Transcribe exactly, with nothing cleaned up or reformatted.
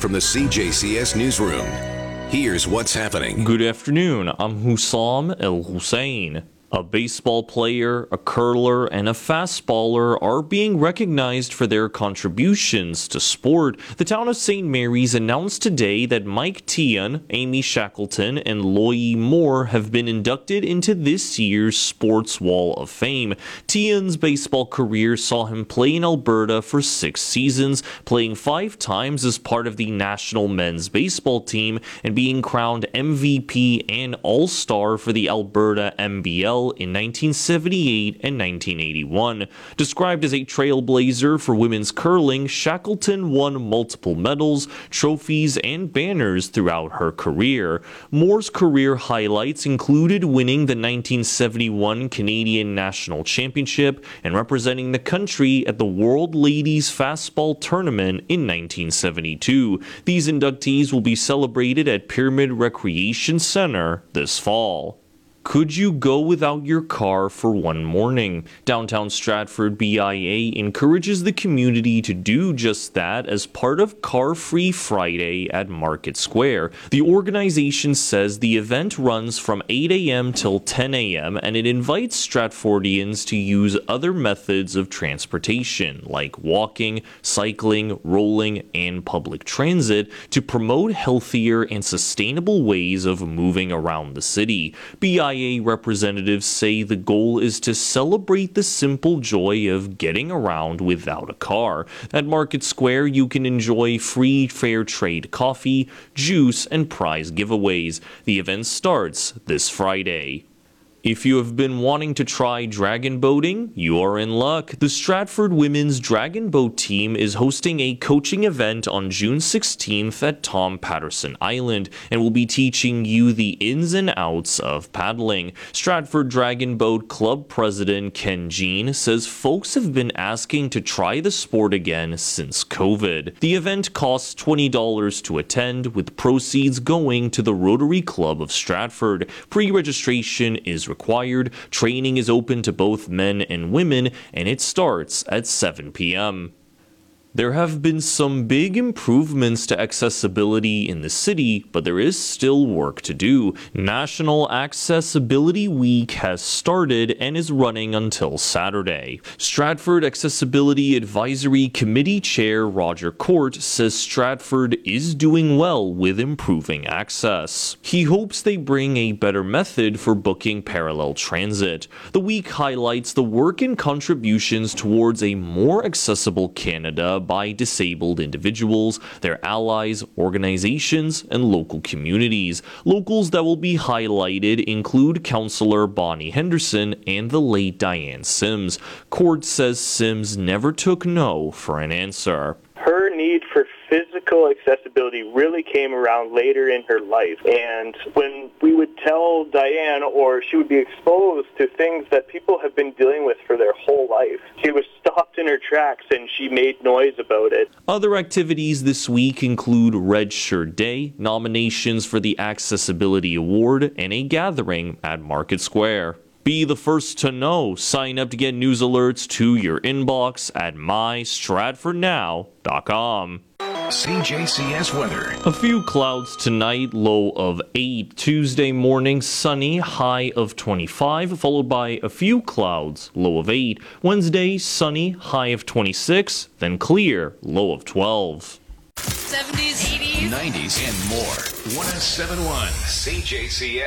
from the C J C S Newsroom. Here's what's happening. Good afternoon. I'm Hussam El Hussein. A baseball player, a curler, and a fastballer are being recognized for their contributions to sport. The town of Saint Mary's announced today that Mike Tian, Amy Shackleton, and Loie Moore have been inducted into this year's Sports Wall of Fame. Tian's baseball career saw him play in Alberta for six seasons, playing five times as part of the national men's baseball team and being crowned M V P and All-Star for the Alberta M B L in nineteen seventy-eight and nineteen eighty-one. Described as a trailblazer for women's curling, Shackleton won multiple medals, trophies, and banners throughout her career. Moore's career highlights included winning the nineteen seventy-one Canadian National Championship and representing the country at the World Ladies Fastball Tournament in nineteen seventy-two. These inductees will be celebrated at Pyramid Recreation Center this fall. Could you go without your car for one morning? Downtown Stratford B I A encourages the community to do just that as part of Car Free Friday at Market Square. The organization says the event runs from eight a m till ten a m and it invites Stratfordians to use other methods of transportation like walking, cycling, rolling, and public transit to promote healthier and sustainable ways of moving around the city. B I A representatives say the goal is to celebrate the simple joy of getting around without a car. At Market Square, you can enjoy free fair trade coffee, juice, and prize giveaways. The event starts this Friday. If you have been wanting to try dragon boating, you are in luck. The Stratford Women's Dragon Boat Team is hosting a coaching event on June sixteenth at Tom Patterson Island and will be teaching you the ins and outs of paddling. Stratford Dragon Boat Club President Ken Jean says folks have been asking to try the sport again since COVID. The event costs twenty dollars to attend, with proceeds going to the Rotary Club of Stratford. Pre-registration is required. Training is open to both men and women, and it starts at seven p m There have been some big improvements to accessibility in the city, but there is still work to do. National Accessibility Week has started and is running until Saturday. Stratford Accessibility Advisory Committee Chair Roger Court says Stratford is doing well with improving access. He hopes they bring a better method for booking parallel transit. The week highlights the work and contributions towards a more accessible Canada by disabled individuals, their allies, organizations, and local communities. Locals that will be highlighted include Councillor Bonnie Henderson and the late Diane Sims. Court says Sims never took no for an answer. Her need for physical accessibility really came around later in her life, and when we would tell Diane, or she would be exposed to things that people have been dealing with for their whole life, she was stopped in her tracks and she made noise about it. Other activities this week include Red Shirt Day, nominations for the Accessibility Award, and a gathering at Market Square. Be the first to know. Sign up to get news alerts to your inbox at my stratford now dot com. C J C S weather. A few clouds tonight, low of eight. Tuesday morning, sunny, high of twenty-five, followed by a few clouds, low of eight. Wednesday, sunny, high of twenty-six, then clear, low of twelve. seventies, eighties, nineties, and more. one oh seven point one C J C S.